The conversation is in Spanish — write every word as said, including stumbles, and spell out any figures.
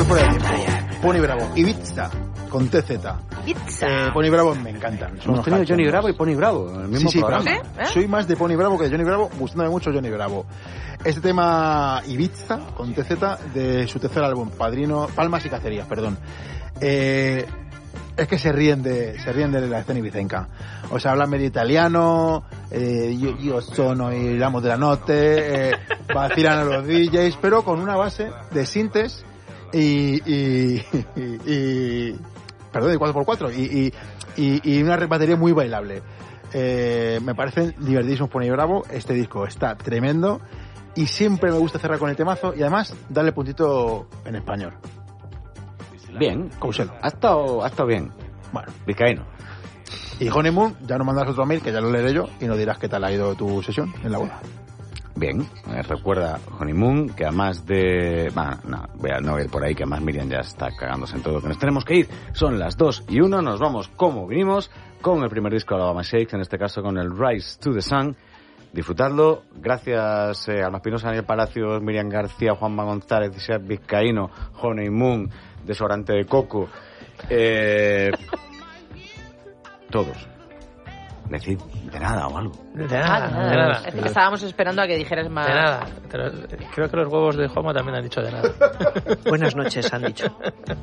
fuera de tiempo. Pony Bravo. Ibiza, con T Z. Ibiza. Eh, Pony Bravo me encantan. Hemos tenido Johnny Bravo y Pony Bravo en el mismo sí, sí, programa. ¿Eh? ¿Eh? Soy más de Pony Bravo que de Johnny Bravo, gustándome mucho Johnny Bravo. Este tema Ibiza, con T Z, de su tercer álbum, Padrino, Palmas y Cacerías, perdón. Eh, es que se ríen de se ríen de la escena ibicenca. O sea, hablan medio italiano, eh, yo, yo sono y damos de la notte, eh, vacilan a los D Js, pero con una base de sintes y... y, y, y perdón, de cuatro por cuatro y, y, y, y una batería muy bailable. Eh, me parecen divertidísimos Pony Bravo. Este disco está tremendo y siempre me gusta cerrar con el temazo y además darle puntito en español. Bien, Couselo. ha estado, ha estado bien. Bueno, Vizcaíno. y Honeymoon, ya nos mandas otro mail que ya lo leeré yo y nos dirás qué tal ha ido tu sesión en la boda. Bien, eh, recuerda Honeymoon, que además de... Bueno, no, voy a no ir por ahí, que además Miriam ya está cagándose en todo, que nos tenemos que ir. Son las dos y uno, nos vamos como vinimos, con el primer disco de Alabama Shakes, en este caso con el Rise to the Sun. Disfrutadlo. Gracias eh, Alma Espinosa, Daniel Palacios, Miriam García, Juanma González, Isaac Vizcaíno, Honeymoon, Desodorante de Coco. Eh, todos. Decid de nada o algo. De nada, Ah, de nada. Es que estábamos esperando a que dijeras más. De nada. Pero creo que los huevos de Juanma también han dicho de nada. Buenas noches, han dicho.